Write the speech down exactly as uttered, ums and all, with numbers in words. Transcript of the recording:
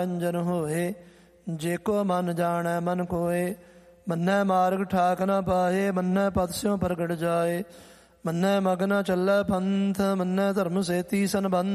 ਅੰਜਨ ਹੋਏ। ਜੇ ਕੋ ਮਨ ਜਾਣੈ ਮਨ ਕੋਏ। ਮੰਨੈ ਮਾਰਗ ਠਾਕ ਨ ਪਾਏ। ਮੰਨੈ ਪਦ ਸਿਉ ਪ੍ਰਗਟ ਜਾਏ। ਮੰਨੈ ਮਗ ਨ ਚੱਲੈ ਪੰਥ। ਮੰਨੈ ਧਰਮ ਸੇਤੀ ਸੰਬੰਧ।